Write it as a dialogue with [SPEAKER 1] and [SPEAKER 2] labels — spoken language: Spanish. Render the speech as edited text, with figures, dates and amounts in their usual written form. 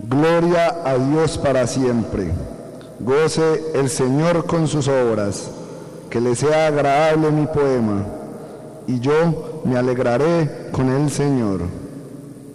[SPEAKER 1] Gloria a Dios para siempre. Goce el Señor con sus obras. Que le sea agradable mi poema, y yo me alegraré con el Señor.